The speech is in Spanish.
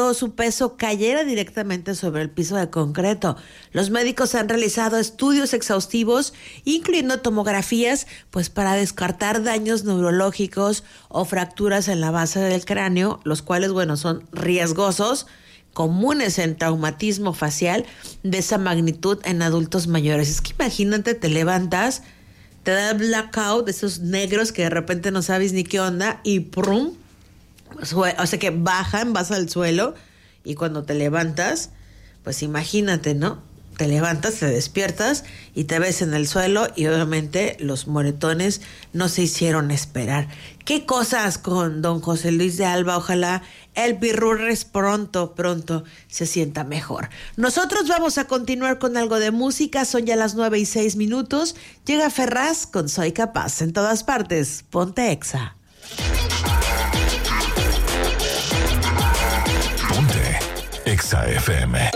todo su peso cayera directamente sobre el piso de concreto. Los médicos han realizado estudios exhaustivos, incluyendo tomografías, pues para descartar daños neurológicos o fracturas en la base del cráneo, los cuales, bueno, son riesgosos, comunes en traumatismo facial de esa magnitud en adultos mayores. Es que imagínate, te levantas, te da el blackout de esos negros que de repente no sabes ni qué onda y ¡prum! O sea que vas al suelo y cuando te levantas, pues imagínate, ¿no? Te levantas, te despiertas y te ves en el suelo y obviamente los moretones no se hicieron esperar. ¿Qué cosas con don José Luis de Alba? Ojalá el Birurres pronto se sienta mejor. Nosotros vamos a continuar con algo de música. Son ya las 9:06. Llega Ferraz con Soy Capaz. En todas partes, ponte Exa. Ponte Exa FM.